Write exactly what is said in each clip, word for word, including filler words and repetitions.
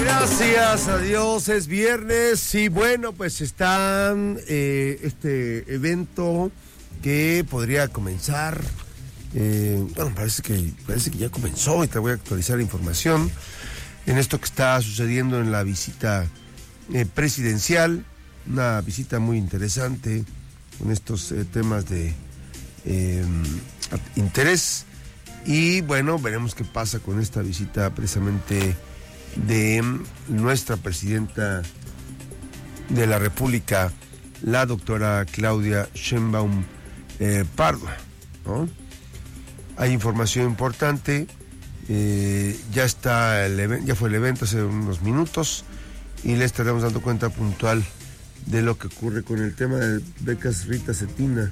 Gracias a Dios, es viernes y bueno, pues está eh, este evento que podría comenzar, eh, bueno, parece que, parece que ya comenzó y te voy a actualizar la información en esto que está sucediendo en la visita eh, presidencial, una visita muy interesante con estos eh, temas de eh, interés y bueno, veremos qué pasa con esta visita precisamente de nuestra presidenta de la República, la doctora Claudia Sheinbaum eh, Pardo, ¿no? Hay información importante, eh, ya está el evento, ya fue el evento hace unos minutos y le estaremos dando cuenta puntual de lo que ocurre con el tema de becas Rita Cetina.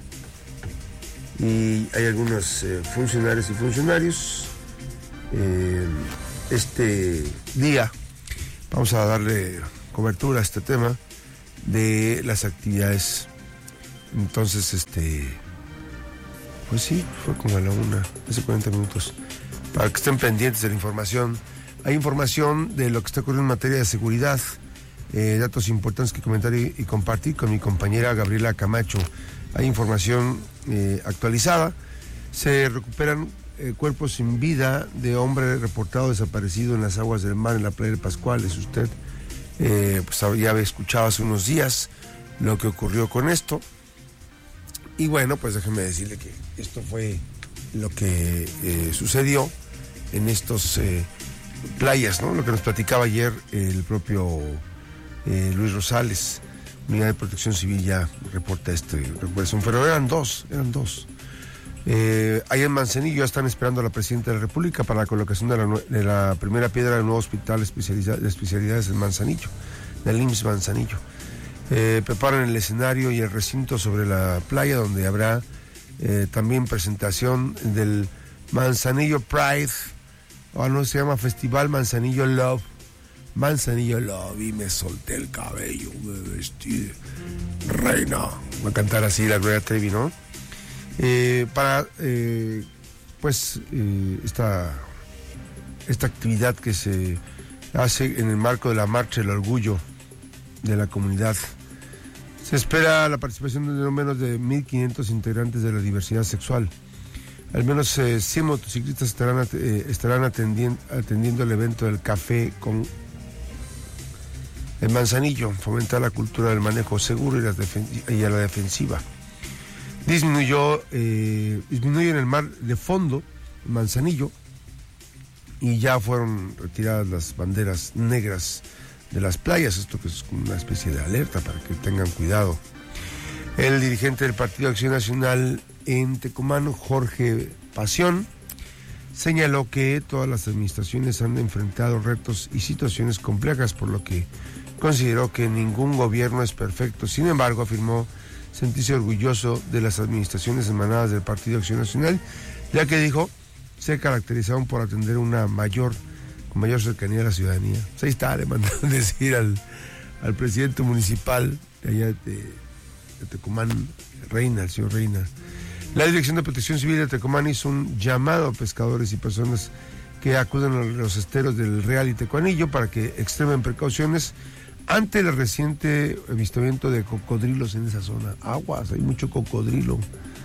Y hay algunos eh, funcionarios y funcionarios. Eh, Este día vamos a darle cobertura a este tema de las actividades. Entonces, este, pues sí, fue como a la una, hace cuarenta minutos, para que estén pendientes de la información. Hay información de lo que está ocurriendo en materia de seguridad, eh, datos importantes que comentar y, y compartir con mi compañera Gabriela Camacho. Hay información eh, actualizada, se recuperan Eh, cuerpo sin vida de hombre reportado desaparecido en las aguas del mar en la playa de Pascuales. Usted eh, pues ya había escuchado hace unos días lo que ocurrió con esto y bueno, pues déjeme decirle que esto fue lo que eh, sucedió en estos eh, playas, ¿no? Lo que nos platicaba ayer el propio eh, Luis Rosales, Unidad de Protección Civil, ya reporta este recuperación, pero eran dos, eran dos. Eh, ahí en Manzanillo ya están esperando a la Presidenta de la República para la colocación de la, de la primera piedra del nuevo hospital especializa, de especialidades en Manzanillo, del I M S S Manzanillo. Eh, preparan el escenario y el recinto sobre la playa, donde habrá eh, también presentación del Manzanillo Pride, o no se llama Festival Manzanillo Love, Manzanillo Love, y me solté el cabello, me vestí de reina. Va a cantar así la Gloria Trevi, ¿no? Eh, para eh, pues eh, esta esta actividad que se hace en el marco de la Marcha del Orgullo de la Comunidad. Se espera la participación de no menos de mil quinientos integrantes de la diversidad sexual. Al menos eh, cien motociclistas estarán, eh, estarán atendiendo, atendiendo el evento del café con el Manzanillo, fomentar la cultura del manejo seguro y, las defen- y a la defensiva. Disminuyó, eh, disminuye en el mar de fondo, Manzanillo, y ya fueron retiradas las banderas negras de las playas, esto que es una especie de alerta para que tengan cuidado. El dirigente del Partido Acción Nacional en Tecomán, Jorge Pasión, señaló que todas las administraciones han enfrentado retos y situaciones complejas, por lo que consideró que ningún gobierno es perfecto. Sin embargo, afirmó sentirse orgulloso de las administraciones emanadas del Partido Acción Nacional, ya que dijo se caracterizaron por atender una mayor, con mayor cercanía a la ciudadanía. Pues ahí está, le mandaron decir al, al presidente municipal de allá de, de Tecomán, Reina, el señor Reina. La Dirección de Protección Civil de Tecomán hizo un llamado a pescadores y personas que acuden a los esteros del Real y Tecuanillo para que extremen precauciones ante el reciente avistamiento de cocodrilos en esa zona. Aguas, hay mucho cocodrilo.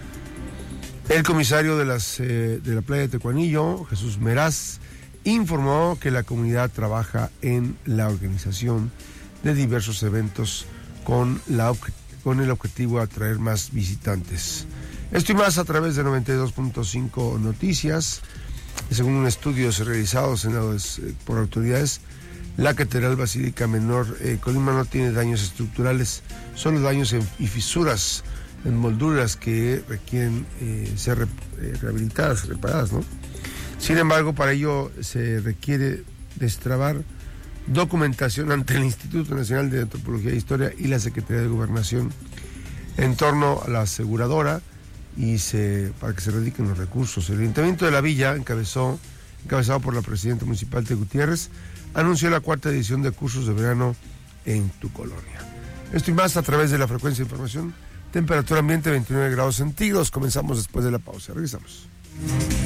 El comisario de, las, eh, de la playa de Tecuanillo, Jesús Meraz, informó que la comunidad trabaja en la organización de diversos eventos con, la, con el objetivo de atraer más visitantes. Esto y más a través de noventa y dos punto cinco Noticias. Según un estudio realizado por autoridades, la Catedral Basílica Menor eh, Colima no tiene daños estructurales, solo daños en, y fisuras en molduras que requieren eh, ser re, eh, rehabilitadas, reparadas, ¿no? Sin embargo, para ello se requiere destrabar documentación ante el Instituto Nacional de Antropología e Historia y la Secretaría de Gobernación en torno a la aseguradora y se para que se dediquen los recursos. El Ayuntamiento de la Villa, encabezó, encabezado por la presidenta municipal de Gutiérrez, anunció la cuarta edición de cursos de verano en tu colonia. Esto y más a través de la frecuencia de información. Temperatura ambiente veintinueve grados centígrados. Comenzamos después de la pausa. Regresamos.